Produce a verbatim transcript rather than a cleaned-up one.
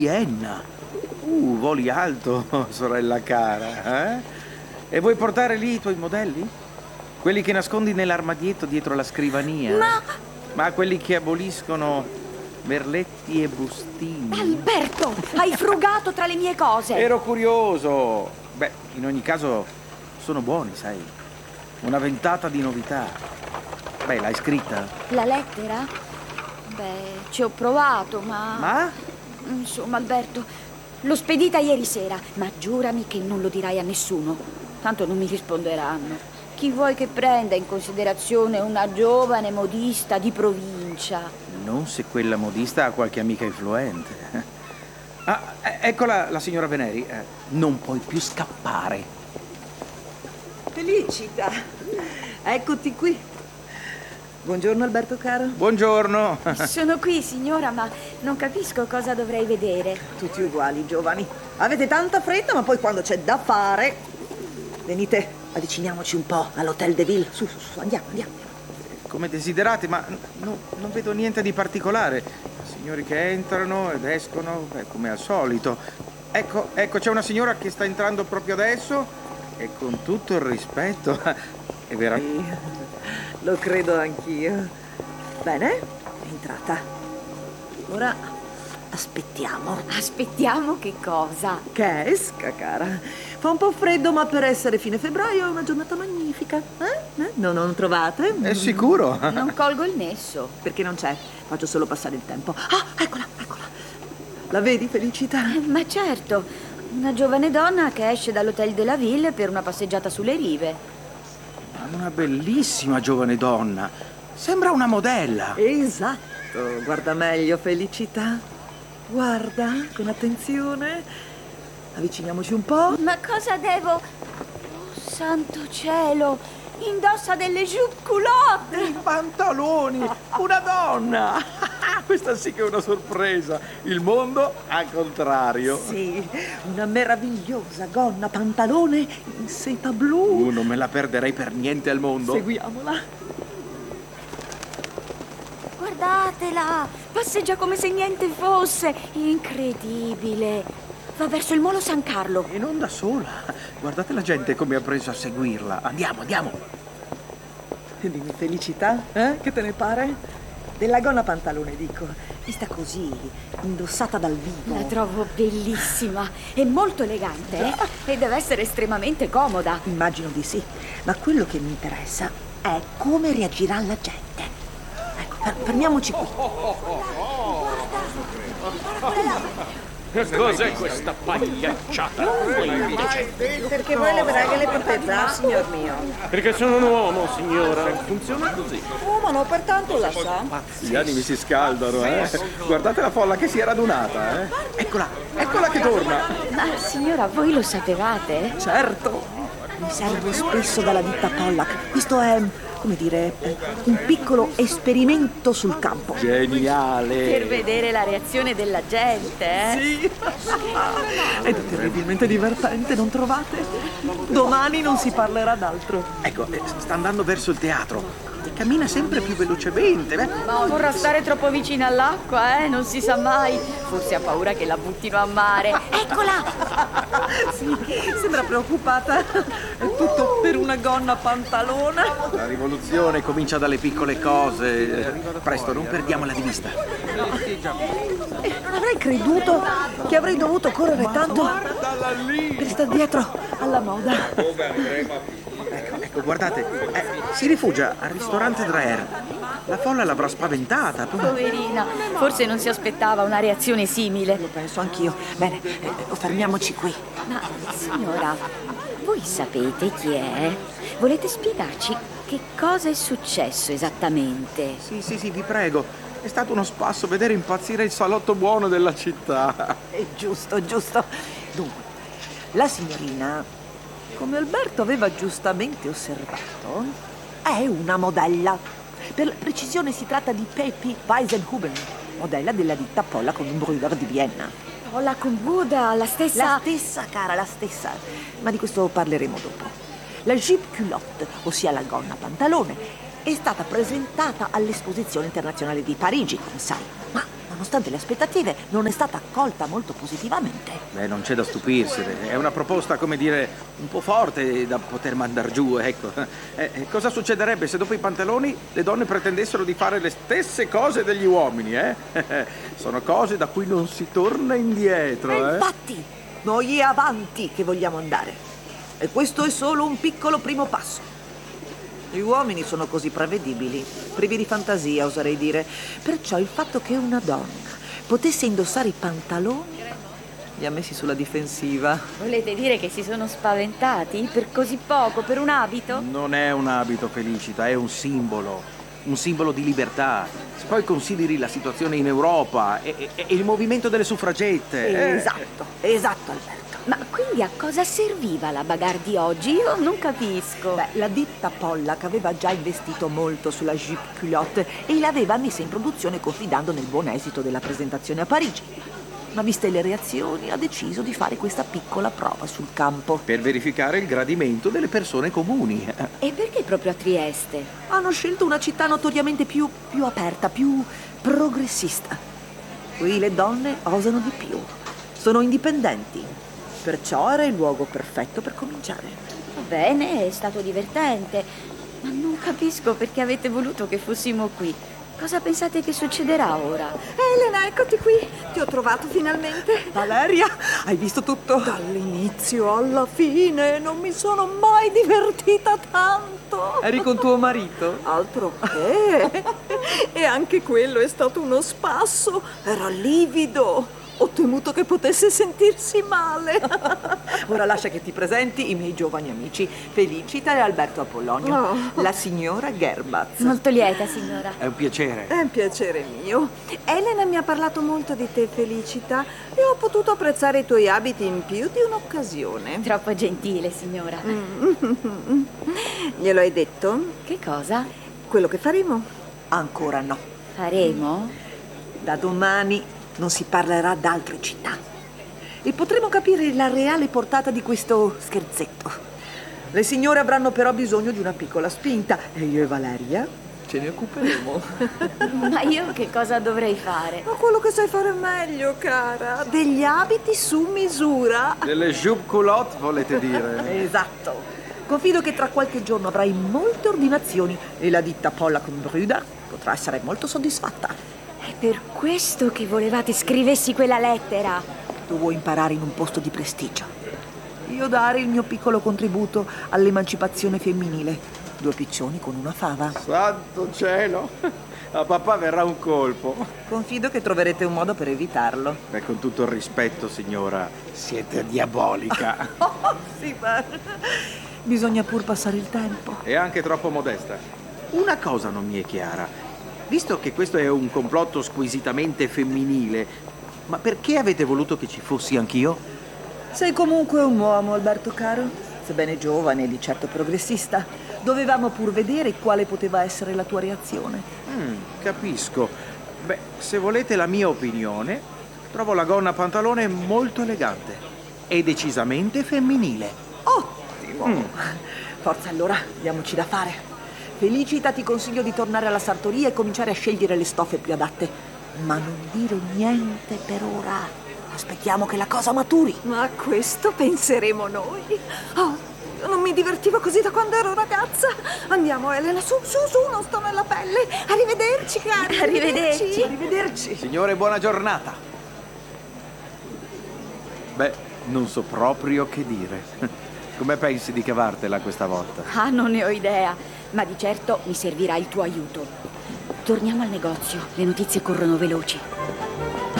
Vienna. Uh, voli alto, sorella cara, eh? E vuoi portare lì i tuoi modelli? Quelli che nascondi nell'armadietto dietro la scrivania? Ma... Ma quelli che aboliscono merletti e bustini? Alberto, hai frugato tra le mie cose. Ero curioso. Beh, in ogni caso sono buoni, sai. Una ventata di novità. Beh, l'hai scritta? La lettera? Beh, ci ho provato, ma... Ma? Insomma, Alberto, l'ho spedita ieri sera, ma giurami che non lo dirai a nessuno. Tanto non mi risponderanno. Chi vuoi che prenda in considerazione una giovane modista di provincia? Non se quella modista ha qualche amica influente. Ah, eccola la signora Veneri. Eh, non puoi più scappare. Felicita, eccoti qui. Buongiorno Alberto caro. Buongiorno. Sono qui, signora, ma non capisco cosa dovrei vedere. Tutti uguali, giovani. Avete tanta fretta, ma poi quando c'è da fare... Venite, avviciniamoci un po' all'Hotel de Ville. Su, su, su, andiamo, andiamo. Come desiderate, ma no, non vedo niente di particolare. Signori che entrano ed escono, beh, come al solito. Ecco, ecco, c'è una signora che sta entrando proprio adesso e con tutto il rispetto, è veramente... Lo credo anch'io. Bene, è entrata. Ora aspettiamo. Aspettiamo che cosa? Che esca, cara. Fa un po' freddo, ma per essere fine febbraio è una giornata magnifica. Eh? eh? No, non trovate? È sicuro? Non colgo il nesso. Perché non c'è. Faccio solo passare il tempo. Ah, eccola, eccola. La vedi, Felicità? Eh, ma certo, una giovane donna che esce dall'Hotel de la Ville per una passeggiata sulle rive. Una bellissima giovane donna. Sembra una modella. Esatto. Guarda meglio, Felicità. Guarda, con attenzione. Avviciniamoci un po'. Ma cosa devo... Oh, santo cielo! Indossa delle jupe culotte! I pantaloni! Una donna! Questa sì che è una sorpresa. Il mondo al contrario. Sì, una meravigliosa gonna pantalone in seta blu. Uh, non me la perderei per niente al mondo. Seguiamola. Guardatela! Passeggia come se niente fosse! Incredibile! Va verso il molo San Carlo. E non da sola. Guardate la gente come ha preso a seguirla. Andiamo, andiamo. Dimmi, Felicità, eh? Che te ne pare? Della gonna pantalone, dico. Vista così, indossata dal vivo. La trovo bellissima. È molto elegante, eh? E deve essere estremamente comoda. Immagino di sì. Ma quello che mi interessa è come reagirà la gente. Ecco, fer- fermiamoci qui. Cos'è questa pagliacciata? Perché voi le braghe le portate già, signor mio? Perché sono un uomo, signora. Funziona così. Oh, ma non pertanto la sa. Gli animi si scaldano, eh. Guardate la folla che si è radunata, eh. Eccola, eccola che torna. Ma signora, voi lo sapevate? Certo. Mi servo spesso dalla ditta Pollack. Questo è, come dire, un piccolo esperimento sul campo. Geniale. Per vedere la reazione della gente, eh? Sì. Ed è terribilmente divertente, non trovate? Domani non si parlerà d'altro. Ecco, eh, sta andando verso il teatro. E cammina sempre più velocemente, eh. Ma vorrà stare troppo vicino all'acqua, eh? Non si sa mai. Forse ha paura che la buttino a mare. Eccola! Sì, sembra preoccupata. È tutto per una gonna pantalone. La rivoluzione comincia dalle piccole cose. Eh, Presto, non perdiamola di vista. Non avrei creduto che avrei dovuto correre tanto per stare dietro alla moda. Ecco, ecco, guardate, eh, si rifugia al ristorante Dreher. La folla l'avrà spaventata. Poverina, forse non si aspettava una reazione simile. Lo penso anch'io. Bene, eh, fermiamoci qui. Ma, signora, voi sapete chi è? Volete spiegarci che cosa è successo esattamente? Sì, sì, sì, vi prego. È stato uno spasso vedere impazzire il salotto buono della città. È giusto, giusto. Dunque, la signorina, come Alberto aveva giustamente osservato, è una modella. Per la precisione si tratta di Pepi Weisenhuben, modella della ditta Pollack con un Brüder di Vienna. Pollack con Buda, la stessa... La stessa, cara, la stessa. Ma di questo parleremo dopo. La jupe culotte, ossia la gonna pantalone, è stata presentata all'Esposizione Internazionale di Parigi, come sai. Ma non nonostante le aspettative, non è stata accolta molto positivamente. Beh, non c'è da stupirsene. È una proposta, come dire, un po' forte da poter mandar giù, ecco. Eh, eh, cosa succederebbe se dopo i pantaloni le donne pretendessero di fare le stesse cose degli uomini, eh? Sono cose da cui non si torna indietro, E eh? infatti, noi è avanti che vogliamo andare. E questo è solo un piccolo primo passo. Gli uomini sono così prevedibili, privi di fantasia, oserei dire. Perciò il fatto che una donna potesse indossare i pantaloni li ha messi sulla difensiva. Volete dire che si sono spaventati per così poco, per un abito? Non è un abito, Felicita, è un simbolo. Un simbolo di libertà. Se poi consideri la situazione in Europa e, e- e il movimento delle suffragette. eh. Esatto, esatto, Alberto. Ma quindi a cosa serviva la bagarre di oggi? Io non capisco. Beh, la ditta Pollack aveva già investito molto sulla jupe culotte e l'aveva messa in produzione confidando nel buon esito della presentazione a Parigi. Ma viste le reazioni ha deciso di fare questa piccola prova sul campo. Per verificare il gradimento delle persone comuni. E perché proprio a Trieste? Hanno scelto una città notoriamente più, più aperta, più progressista. Qui le donne osano di più, sono indipendenti. Perciò era il luogo perfetto per cominciare. Va bene, è stato divertente, ma non capisco perché avete voluto che fossimo qui. Cosa pensate che succederà ora? Elena, eccoti qui. Ti ho trovato finalmente. Valeria, hai visto tutto? Dall'inizio alla fine non mi sono mai divertita tanto. Eri con tuo marito? Altro che. E anche quello è stato uno spasso. Era livido. Ho temuto che potesse sentirsi male. Ora lascia che ti presenti i miei giovani amici, Felicita e Alberto Apollonio, Oh. la signora Gerbaz. Molto lieta, signora. È un piacere. È un piacere mio. Elena mi ha parlato molto di te, Felicita, e ho potuto apprezzare i tuoi abiti in più di un'occasione. Troppo gentile, signora. Glielo hai detto? Che cosa? Quello che faremo? Ancora no. Faremo? Da domani non si parlerà d'altre città. E potremo capire la reale portata di questo scherzetto. Le signore avranno però bisogno di una piccola spinta e io e Valeria ce ne occuperemo. Ma io che cosa dovrei fare? Ma quello che sai fare meglio, cara. Degli abiti su misura. Delle jupe culotte, volete dire? Esatto. Confido che tra qualche giorno avrai molte ordinazioni e la ditta Pollack Brüder potrà essere molto soddisfatta. È per questo che volevate scrivessi quella lettera. Tu vuoi imparare in un posto di prestigio. Io dare il mio piccolo contributo all'emancipazione femminile. Due piccioni con una fava. Santo cielo! A papà verrà un colpo. Confido che troverete un modo per evitarlo. Beh, con tutto il rispetto, signora, siete diabolica. Oh, sì, ma bisogna pur passare il tempo. E anche troppo modesta. Una cosa non mi è chiara. Visto che questo è un complotto squisitamente femminile, ma perché avete voluto che ci fossi anch'io? Sei comunque un uomo, Alberto caro. Sebbene giovane e di certo progressista, dovevamo pur vedere quale poteva essere la tua reazione. Mm, capisco. Beh, se volete la mia opinione, trovo la gonna pantalone molto elegante e decisamente femminile. Ottimo! Mm. Forza allora, diamoci da fare. Felicita, ti consiglio di tornare alla sartoria e cominciare a scegliere le stoffe più adatte. Ma non dire niente per ora. Aspettiamo che la cosa maturi. Ma a questo penseremo noi. Oh, io non mi divertivo così da quando ero ragazza. Andiamo, Elena, su, su, su, non sto nella pelle. Arrivederci, cari. Arrivederci. Arrivederci. Signore, buona giornata. Beh, non so proprio che dire. Come pensi di cavartela questa volta? Ah, non ne ho idea, ma di certo mi servirà il tuo aiuto. Torniamo al negozio, le notizie corrono veloci.